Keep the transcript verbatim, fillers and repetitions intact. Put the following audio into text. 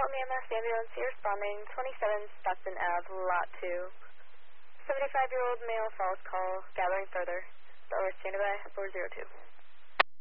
Dalton E M S ambulance here responding, twenty-seven Stockton Ave, Lot two. seventy-five-year-old male falls call, gathering further. Lower standby, four zero two.